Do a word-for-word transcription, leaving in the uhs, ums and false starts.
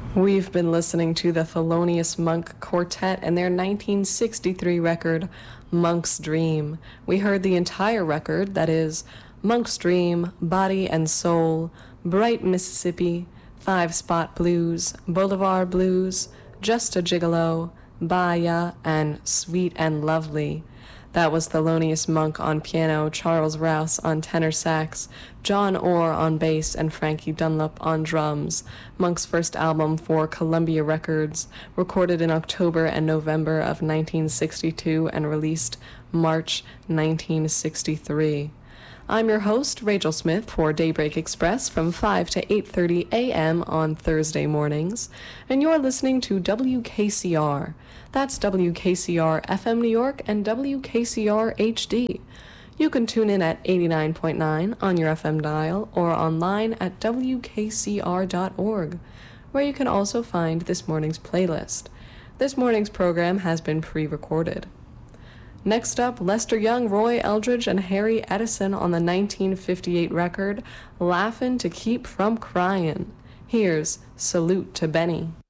We've been listening to the Thelonious Monk Quartet and their nineteen sixty-three record, Monk's Dream. We heard the entire record, that is, Monk's Dream, Body and Soul, Bright Mississippi, Five Spot Blues, Boulevard Blues, Just a Gigolo, Baya, and Sweet and Lovely. That was Thelonious Monk on piano, Charles Rouse on tenor sax, John Orr on bass, and Frankie Dunlop on drums. Monk's first album for Columbia Records, recorded in October and November of nineteen sixty-two and released March nineteen sixty-three. I'm your host, Rachel Smith, for Daybreak Express from five to eight thirty a.m. on Thursday mornings, and you're listening to W K C R. That's W K C R F M New York and W K C R H D. You can tune in at eighty-nine point nine on your F M dial or online at W K C R dot org, where you can also find this morning's playlist. This morning's program has been pre-recorded. Next up, Lester Young, Roy Eldridge, and Harry Edison on the nineteen fifty-eight record, Laughin' to Keep From Cryin'. Here's Salute to Benny.